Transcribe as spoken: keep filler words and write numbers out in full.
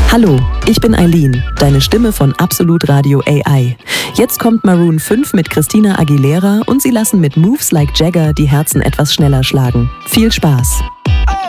Hallo, ich bin Eileen, deine Stimme von Absolut Radio A I. Jetzt kommt Maroon fünf mit Christina Aguilera und sie lassen mit Moves Like Jagger die Herzen etwas schneller schlagen. Viel Spaß!